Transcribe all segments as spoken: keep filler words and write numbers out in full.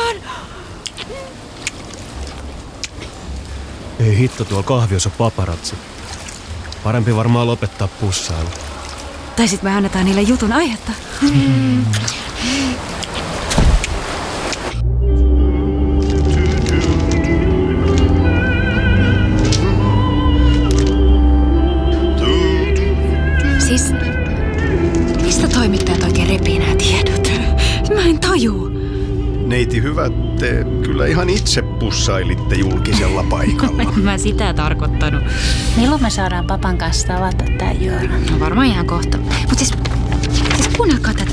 on! Ei hitto, tuolla kahviossa on paparazzi. Parempi varmaan lopettaa pussailu. Tai sit me annetaan niille jutun aihetta. Mm. Siis, mistä toimittajat oikein repii nämä tiedot? Mä en tajuu. Neiti hyvät, te kyllä ihan itse pussailitte julkisella paikalla. En mä sitä tarkoittanut. Milloin me saadaan papan kanssa tavata tää Joona? No varmaan ihan kohta. Mut siis, siis kuunnelkaa tätä.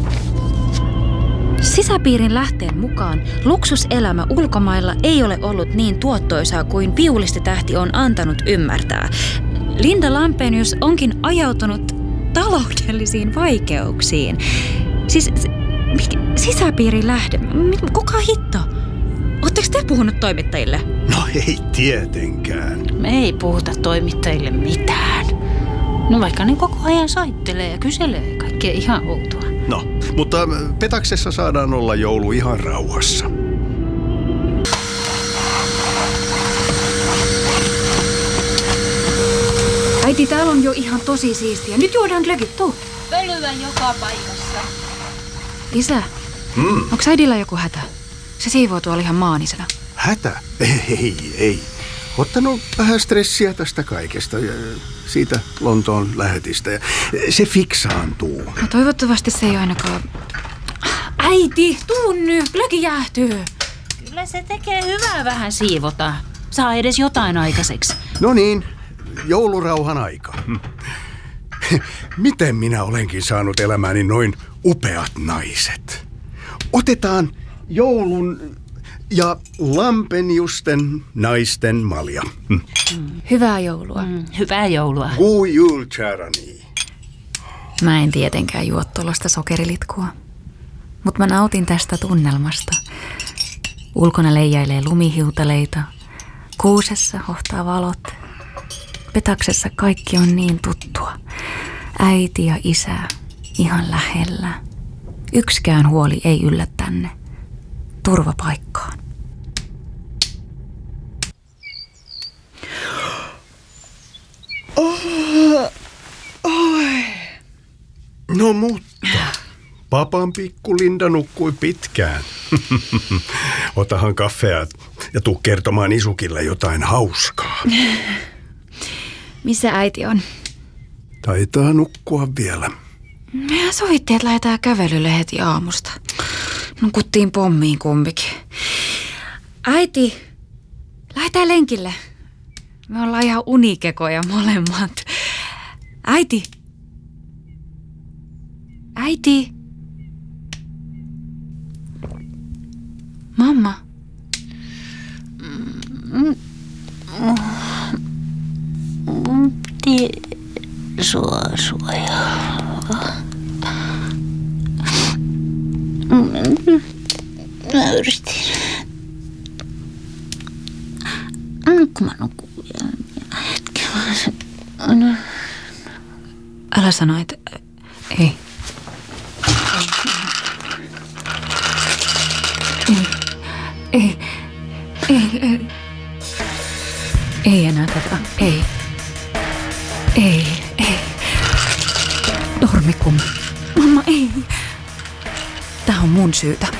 Sisäpiirin lähteen mukaan luksuselämä ulkomailla ei ole ollut niin tuottoisaa kuin viulistitähti on antanut ymmärtää. Linda Lampenius onkin ajautunut taloudellisiin vaikeuksiin. Siis sisäpiirin lähde. Kuka hitto? Ootteko te puhunut toimittajille? No ei tietenkään. Me ei puhuta toimittajille mitään. No vaikka ne koko ajan soittelee ja kyselee kaikkea ihan outoa. No, mutta Petaksessa saadaan olla joulu ihan rauhassa. Äiti, täällä on jo ihan tosi siistiä. Nyt juodaan glögit, tuu. Pölyä joka paikassa. Isä, Mm. onko äidillä joku hätä? Se siivoo tuolla ihan maanisena. Hätä? Ei, ei. Ottanut vähän stressiä tästä kaikesta ja siitä Lontoon lähetistä. Ja se fiksaantuu. No toivottavasti se ei ainakaan... Äiti, tuu nyt, glögi jäähtyy. Kyllä se tekee hyvää vähän siivota. Saa edes jotain aikaiseksi. No niin, joulurauhan aika. Miten minä olenkin saanut elämääni noin upeat naiset? Otetaan joulun ja Lampeniusten naisten malja. Mm. Hyvää joulua. Mm, hyvää joulua. God jul, kärani. Mä en tietenkään juo tuollaista sokerilitkua, mutta mä nautin tästä tunnelmasta. Ulkona leijailee lumihiutaleita, kuusessa hohtaa valot. Petaksessa kaikki on niin tuttua. Äiti ja isä ihan lähellä. Yksikään huoli ei yllä tänne. Turvapaikkaan. Oh, oi. No mutta, papan pikku Linda nukkui pitkään. Otahan kaffea ja tuu kertomaan Isukille jotain hauskaa. Missä äiti on? Taitaa nukkua vielä. Mehän sovittiin, että lähdetään kävelylle heti aamusta. Nukuttiin pommiin kumpikin. Äiti, lähdetään lenkille. Me ollaan ihan unikekoja molemmat. Äiti. Äiti. Mamma. Mun piti suosua ja... Mä yritin. Kun mä nukun vielä hetken. Älä sano, että... Ei. Ei. Ei. Ei. Ei enää tätä. Ei. Ei. Ei. Dormikum. Mamma, ei. Tää on mun syytä.